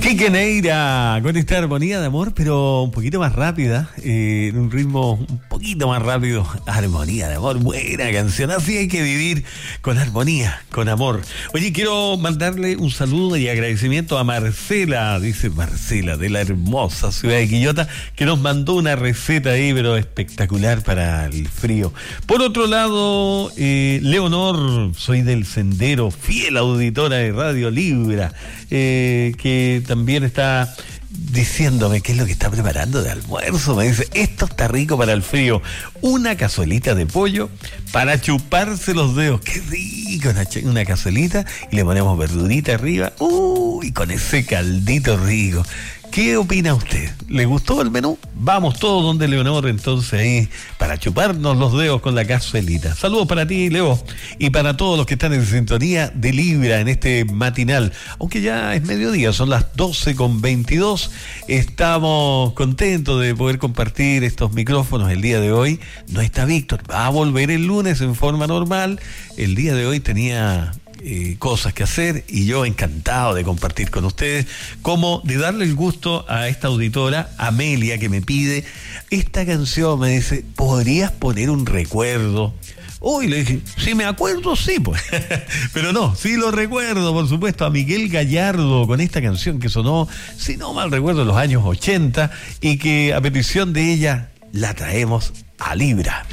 Quique Neira, con esta armonía de amor, pero un poquito más rápida, en un ritmo un poquito más rápido. Armonía de amor, buena canción. Así hay que vivir, con armonía, con amor. Oye, quiero mandarle un saludo y agradecimiento a Marcela, dice Marcela, de la hermosa ciudad de Quillota, que nos mandó una receta ahí, pero espectacular para el frío. Por otro lado, Leonor, soy del Sendero, fiel auditora de Radio Libra, que también está diciéndome qué es lo que está preparando de almuerzo. Me dice, esto está rico para el frío. Una cazuelita de pollo para chuparse los dedos. Qué rico, una cazuelita, y le ponemos verdurita arriba. Uy, con ese caldito rico. ¿Qué opina usted? ¿Le gustó el menú? Vamos todos donde Leonor, entonces, ahí, para chuparnos los dedos con la cazuelita. Saludos para ti, Leo, y para todos los que están en sintonía de Libra en este matinal. Aunque ya es mediodía, son las 12:22. Estamos contentos de poder compartir estos micrófonos el día de hoy. No está Víctor, va a volver el lunes en forma normal. El día de hoy tenía cosas que hacer, y yo encantado de compartir con ustedes, como de darle el gusto a esta auditora, Amelia, que me pide esta canción. Me dice, ¿podrías poner un recuerdo? Uy, le dije, si me acuerdo, sí, pues. Pero no, sí lo recuerdo, por supuesto, a Miguel Gallardo con esta canción que sonó, si no mal recuerdo, en los años 80, y que a petición de ella la traemos a Libra.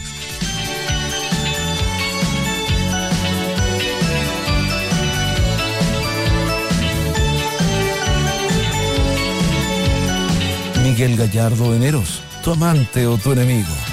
Miguel Gallardo en Eros, tu amante o tu enemigo.